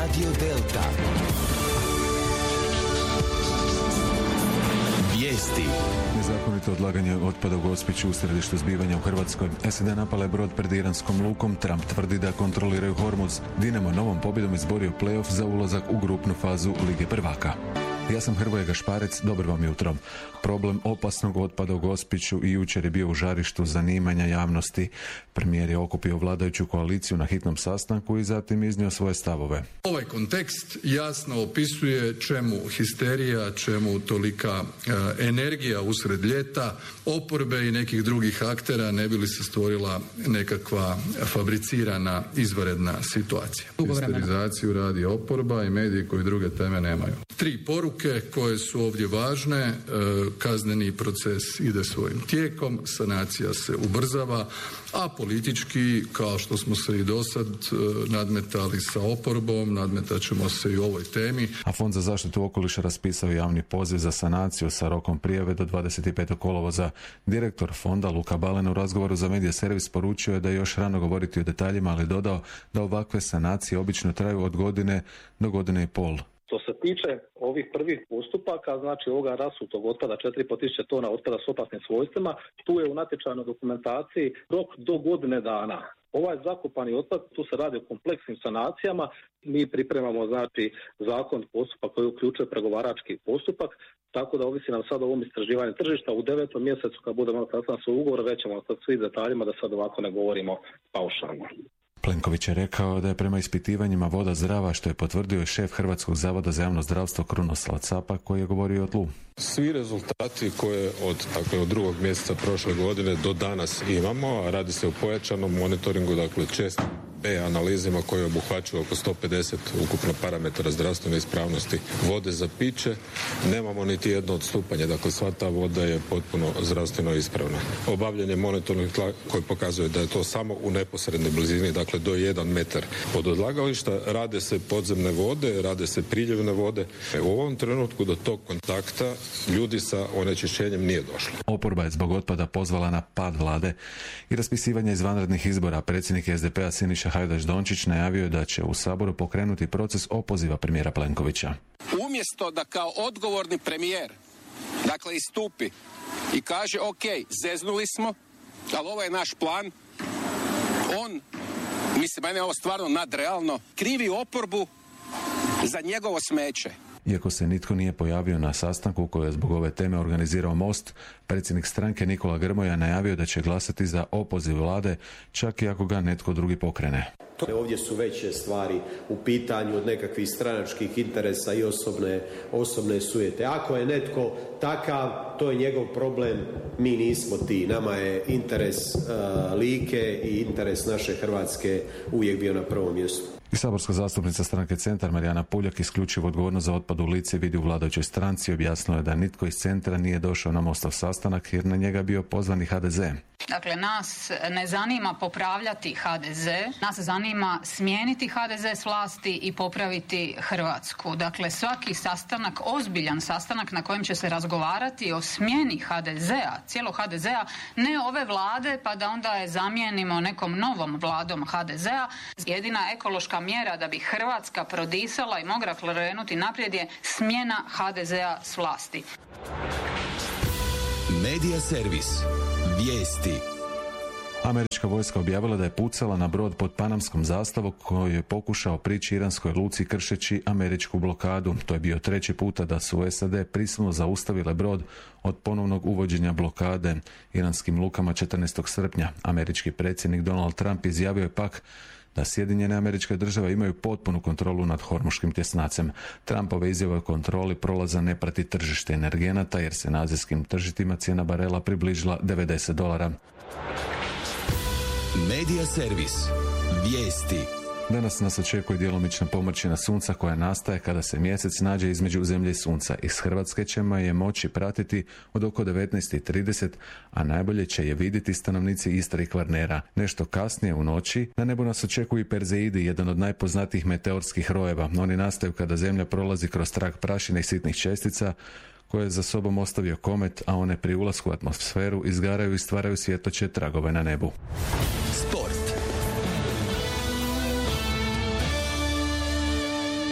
Radio Delta. Vijesti. Nezakonito odlaganje otpada u Gospiću u središtu zbivanja u Hrvatskoj. SAD napala je brod pred iranskom lukom. Trump tvrdi da kontroliraju Hormuz. Dinamo novom pobjedom izborio play-off za ulazak u grupnu fazu Lige prvaka. Ja sam Hrvoje Gašparec, dobro vam jutro. Problem opasnog otpada u Gospiću i jučer je bio u žarištu zanimanja javnosti. Premijer je okupio vladajuću koaliciju na hitnom sastanku i zatim iznio svoje stavove. Ovaj kontekst jasno opisuje čemu histerija, čemu tolika energija usred ljeta, oporbe i nekih drugih aktera ne bi li se stvorila nekakva fabricirana izvanredna situacija. Histerizaciju radi oporba i mediji koji druge teme nemaju. 3 poruke koje su ovdje važne. Kazneni proces ide svojim tijekom, sanacija se ubrzava, a politički, kao što smo se i dosad nadmetali sa oporbom, nadmetat ćemo se i u ovoj temi. A Fond za zaštitu okoliša raspisao javni poziv za sanaciju sa rokom prijave do 25. kolovoza. Direktor fonda Luka Balen u razgovoru za Media Servis poručio je da je još rano govoriti o detaljima, ali dodao da ovakve sanacije obično traju od godine do godine i pol. Što se tiče ovih prvih postupaka, znači ovoga rasutog otpada 4.500 tona otpada s opasnim svojstvima, tu je u natječajnoj dokumentaciji rok do godine dana. Ovaj zakopani otpad, tu se radi o kompleksnim sanacijama, mi pripremamo znači zakon postupak koji uključuje pregovarački postupak, tako da ovisi nam sad o ovom istraživanju tržišta. U 9. mjesecu kad budemo sastavljeni svoj ugovor, već ćemo sad svi detaljima da sad ovako ne govorimo paušalno. Plenković je rekao da je prema ispitivanjima voda zdrava, što je potvrdio i šef Hrvatskog zavoda za javno zdravstvo Krunoslav Capak, koji je govorio o tlu. Svi rezultati koje od 2. mjeseca prošle godine do danas imamo, a radi se o pojačanom monitoringu, dakle čestim B analizima koje obuhvaćaju oko 150 ukupno parametara zdravstvene ispravnosti vode za piće, nemamo niti jedno odstupanje, dakle sva ta voda je potpuno zdravstveno ispravna. Obavljanje monitoringa tla koji pokazuje da je to samo u neposrednoj blizini, dakle do 1 metar od odlagališta, rade se podzemne vode, rade se priljevne vode. U ovom trenutku do tog kontakta ljudi sa onečišćenjem nije došlo. Oporba je zbog otpada pozvala na pad vlade i raspisivanje izvanrednih izbora. Predsjednik SDP-a Siniša Hajdaš Dončić najavio je da će u Saboru pokrenuti proces opoziva premijera Plenkovića. Umjesto da kao odgovorni premijer dakle istupi i kaže ok, zeznuli smo, ali ovo je naš plan, on, mislim, mene je ovo stvarno nadrealno, krivi oporbu za njegovo smeće. Iako se nitko nije pojavio na sastanku koji je zbog ove teme organizirao Most, predsjednik stranke Nikola Grmoja najavio da će glasati za opoziv vlade, čak i ako ga netko drugi pokrene. Ovdje su veće stvari u pitanju od nekakvih stranačkih interesa i osobne sujete. Ako je netko takav, to je njegov problem, mi nismo ti. Nama je interes Like i interes naše Hrvatske uvijek bio na prvom mjestu. I saborska zastupnica stranke Centar Marijana Puljak isključivo odgovornost za otpad u Lici vidi u vladajućoj stranci. Objasnila je da nitko iz Centra nije došao na Mostov sastanak jer na njega bio pozvani HDZ. Dakle, nas ne zanima popravljati HDZ, nas zanima smijeniti HDZ s vlasti i popraviti Hrvatsku. Dakle, svaki sastanak, ozbiljan sastanak na kojem će se razgovarati o smjeni HDZ-a, cijelog HDZ-a, ne ove vlade, pa da onda je zamijenimo nekom novom vladom HDZ-a. Jedina ekološka mjera da bi Hrvatska prodisala i mogla krenuti naprijed je smjena HDZ-a s vlasti. Media Servis. Vijesti. Američka vojska objavila da je pucala na brod pod panamskom zastavom koji je pokušao prići iranskoj luci kršeći američku blokadu. To je bio 3. puta da su SAD prisilno zaustavile brod od ponovnog uvođenja blokade iranskim lukama 14. srpnja. Američki predsjednik Donald Trump izjavio je pak da Sjedinjene Američke Države imaju potpunu kontrolu nad hormuškim tjesnacem. Trumpove izjave o kontroli prolaza ne prati tržište energenata jer se na azijskim tržištima cijena barela približila $90. Media Servis. Vijesti. Danas nas očekuje djelomična pomrčina sunca koja nastaje kada se mjesec nađe između zemlje i sunca. Iz Hrvatske ćemo je moći pratiti od oko 19:30, a najbolje će je vidjeti stanovnici Istre i Kvarnera. Nešto kasnije u noći na nebu nas očekuju i Perzeidi, jedan od najpoznatijih meteorskih rojeva. Oni nastaju kada zemlja prolazi kroz trag prašine i sitnih čestica koje je za sobom ostavio komet, a one pri ulasku u atmosferu izgaraju i stvaraju svjetloće tragove na nebu. Sport.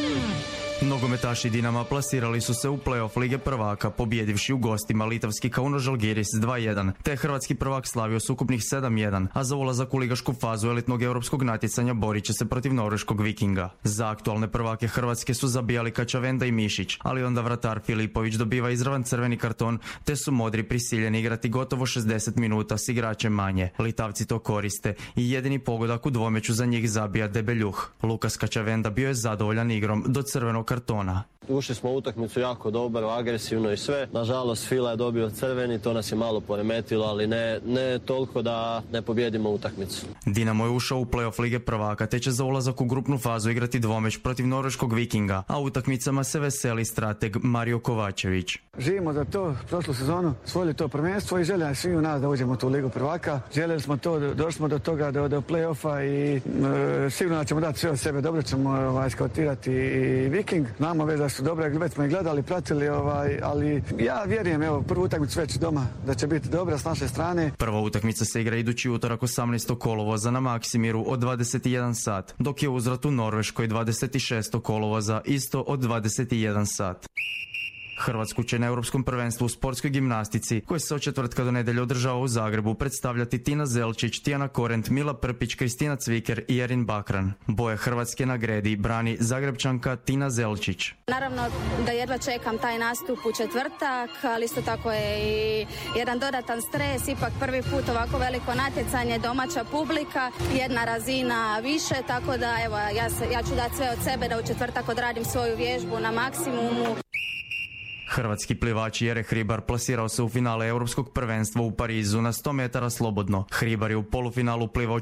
Nogometaši Dinama plasirali su se u play-off Lige prvaka, pobjedivši u gostima litavski Kauno Žalgiris 2-1, te hrvatski prvak slavio s ukupnih 7-1, a za ulazak u ligašku fazu elitnog europskog natjecanja borit će se protiv norveškog Vikinga. Za aktualne prvake Hrvatske su zabijali Kačavenda i Mišić, ali onda vratar Filipović dobiva izravan crveni karton, te su modri prisiljeni igrati gotovo 60 minuta s igračem manje. Litavci to koriste i jedini pogodak u dvomeću za njih zabija Debeljuh. Lukas Kačavenda bio je zadovoljan igrom do crvenog kartona. Ušli smo u utakmicu jako dobro, agresivno i sve. Nažalost, Fila je dobio crveni, to nas je malo poremetilo, ali ne toliko da ne pobjedimo utakmicu. Dinamo je ušao u play-off Lige prvaka, te će za ulazak u grupnu fazu igrati dvomeć protiv norveškog Vikinga, a utakmicama se veseli strateg Mario Kovačević. Živimo za to, prošlu sezonu osvojili to prvenstvo i želja je svi u nas da uđemo u tu Ligu prvaka. Željeli smo to, došli smo do toga, do play-offa i sigurno ćemo dati sve od sebe. Dobro ćemo skautirati i Viking. Znamo već da su dobre, već smo ih gledali, pratili, ali ja vjerujem, evo, prvu utakmicu već doma, da će biti dobra s naše strane. Prva utakmica se igra idući utorak 18. kolovoza na Maksimiru od 21 sat, dok je uzvrat u Norveškoj 26. kolovoza isto od 21 sat. Hrvatsku će na Europskom prvenstvu u sportskoj gimnastici, koje se od četvrtka do nedjelje održava u Zagrebu, predstavljati Tina Zelčić, Tijana Korent, Mila Prpić, Kristina Cviker i Erin Bakran. Boje Hrvatske na gredi brani Zagrebčanka Tina Zelčić. Naravno da jedva čekam taj nastup u četvrtak, ali isto tako je i jedan dodatan stres, ipak prvi put ovako veliko natjecanje, domaća publika, jedna razina više, tako da evo, ja ću dati sve od sebe da u četvrtak odradim svoju vježbu na maksimumu. Hrvatski plivač Jere Hribar plasirao se u finale Europskog prvenstva u Parizu na 100 metara slobodno. Hribar je u polufinalu plivao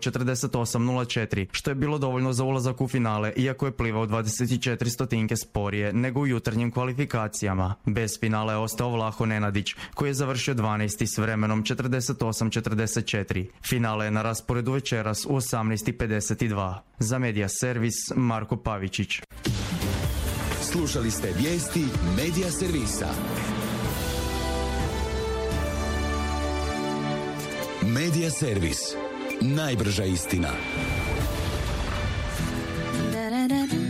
48.04, što je bilo dovoljno za ulazak u finale, iako je plivao 24 stotinke sporije nego u jutarnjim kvalifikacijama. Bez finala je ostao Vlaho Nenadić, koji je završio 12. s vremenom 48.44. Finale je na rasporedu večeras u 18.52. Za Media Servis Marko Pavičić. Slušali ste vijesti Media Servisa. Media Servis. Najbrža istina.